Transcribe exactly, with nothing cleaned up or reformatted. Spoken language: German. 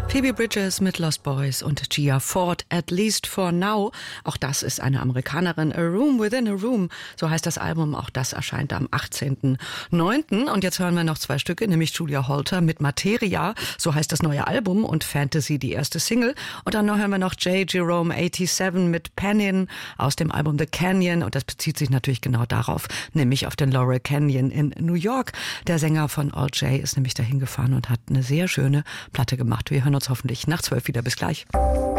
Phoebe Bridgers mit Lost Boys und Gia Ford, At Least for Now. Auch das ist eine Amerikanerin. A Room Within a Room, so heißt das Album. Auch das erscheint am achtzehnten neunten Und jetzt hören wir noch zwei Stücke, nämlich Julia Holter mit Materia, so heißt das neue Album, und Fantasy, die erste Single. Und dann hören wir noch J. Jerome siebenundachtzig mit Penin aus dem Album The Canyon. Und das bezieht sich natürlich genau darauf, nämlich auf den Laurel Canyon in New York. Der Sänger von All J ist nämlich dahin gefahren und hat eine sehr schöne Platte gemacht. Wir hören uns hoffentlich nach zwölf wieder. Bis gleich.